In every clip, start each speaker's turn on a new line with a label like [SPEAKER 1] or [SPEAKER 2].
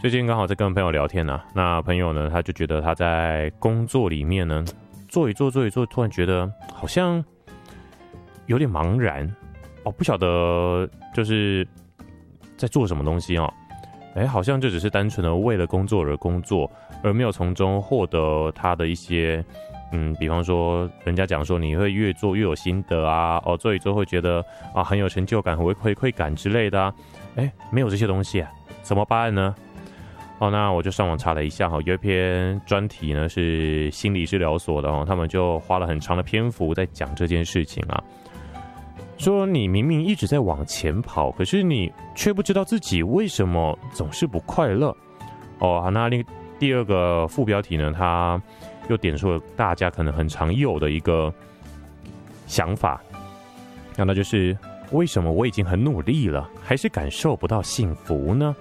[SPEAKER 1] 最近刚好在跟朋友聊天啊，那朋友呢，他就觉得他在工作里面呢，做一做，突然觉得好像有点茫然哦，不晓得就是在做什么东西哦，好像就只是单纯的为了工作而工作，而没有从中获得他的一些比方说人家讲说你会越做越有心得啊，哦，做一做会觉得啊很有成就感、回馈感之类的啊，没有这些东西啊，怎么办呢？哦，那我就上网查了一下哈，有一篇专题呢是心理治疗所的哦，他们就花了很长的篇幅在讲这件事情啊，说你明明一直在往前跑，可是你却不知道自己为什么总是不快乐哦。那第二个副标题呢，他又点出了大家可能很常有的一个想法，那就是为什么我已经很努力了，还是感受不到幸福呢？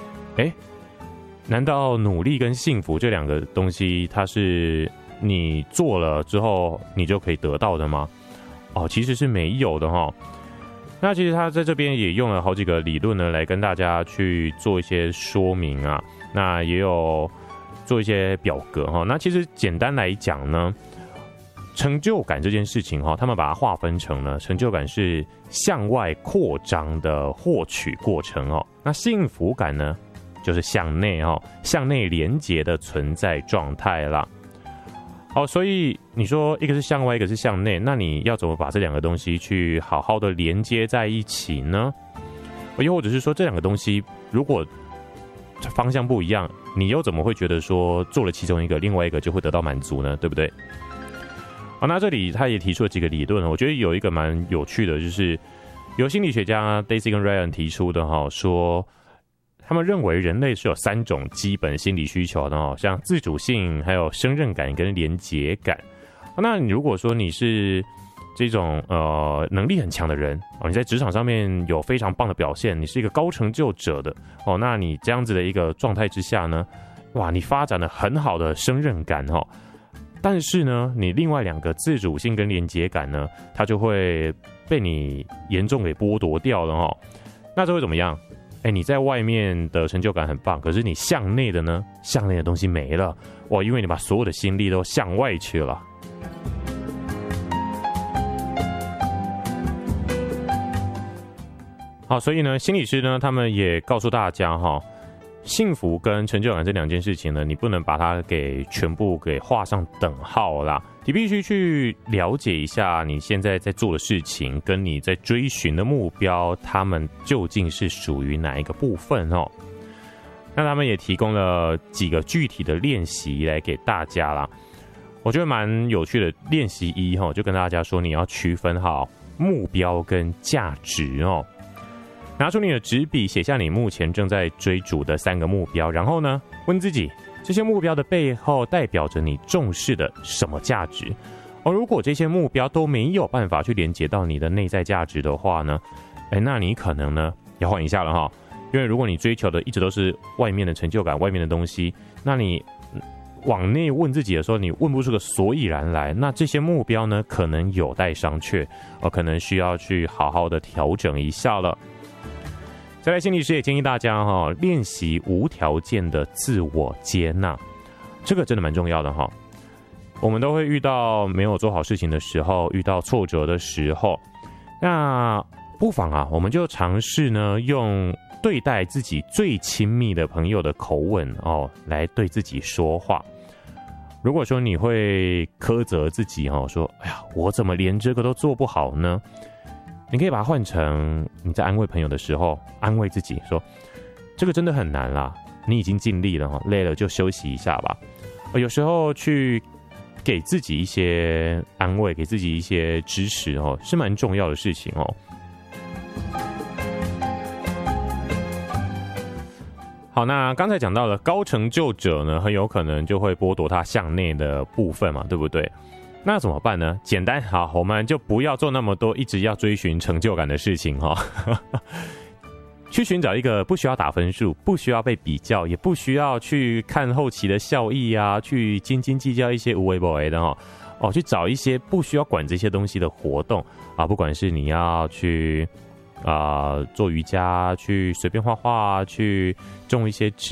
[SPEAKER 1] 难道努力跟幸福这两个东西，它是你做了之后你就可以得到的吗？哦，其实是没有的哈。那其实他在这边也用了好几个理论呢，来跟大家去做一些说明啊。那也有做一些表格哈。那其实简单来讲呢，成就感这件事情哈，他们把它划分成呢，成就感是向外扩张的获取过程哦。那幸福感呢，就是向内向内连结的存在状态啦。好，所以你说一个是向外，一个是向内，那你要怎么把这两个东西去好好的连接在一起呢？又或者是说这两个东西如果方向不一样，你又怎么会觉得说做了其中一个，另外一个就会得到满足呢？对不对？好，那这里他也提出了几个理论，我觉得有一个蛮有趣的，就是由心理学家 Daisy 跟 Ryan 提出的说他们认为人类是有3种基本心理需求的像自主性、还有胜任感跟连结感。那你如果说你是这种能力很强的人你在职场上面有非常棒的表现，你是一个高成就者的那你这样子的一个状态之下呢，哇，你发展了很好的胜任感但是呢，你另外2个自主性跟连结感呢，它就会被你严重给剥夺掉了那这会怎么样？你在外面的成就感很棒，可是你向内的呢？向内的东西没了哇，因为你把所有的心力都向外去了。好，所以呢，心理师呢，他们也告诉大家幸福跟成就感这2件事情呢，你不能把它给全部给画上等号啦。你必须去了解一下你现在在做的事情，跟你在追寻的目标，他们究竟是属于哪一个部分那他们也提供了几个具体的练习来给大家啦。我觉得蛮有趣的。练习1就跟大家说，你要区分好目标跟价值拿出你的纸笔，写下你目前正在追逐的3个目标，然后呢，问自己这些目标的背后代表着你重视的什么价值如果这些目标都没有办法去连接到你的内在价值的话呢，那你可能呢要换一下了因为如果你追求的一直都是外面的成就感、外面的东西，那你往内问自己的时候，你问不出个所以然来，那这些目标呢可能有待商榷可能需要去好好的调整一下了。再来，心理师也建议大家练习无条件的自我接纳，这个真的蛮重要的我们都会遇到没有做好事情的时候，遇到挫折的时候，那不妨我们就尝试呢，用对待自己最亲密的朋友的口吻来对自己说话。如果说你会苛责自己说哎呀，我怎么连这个都做不好呢？你可以把它换成你在安慰朋友的时候，安慰自己说这个真的很难啦，你已经尽力了累了就休息一下吧。有时候去给自己一些安慰，给自己一些支持是蛮重要的事情好，那刚才讲到了高成就者呢，很有可能就会剥夺他向内的部分嘛，对不对？那怎么办呢？简单，好，我们就不要做那么多一直要追寻成就感的事情去寻找一个不需要打分数，不需要被比较，也不需要去看后期的效益啊，去斤斤计较一些无为不为的去找一些不需要管这些东西的活动不管是你要去做瑜伽，去随便画画，去种一些植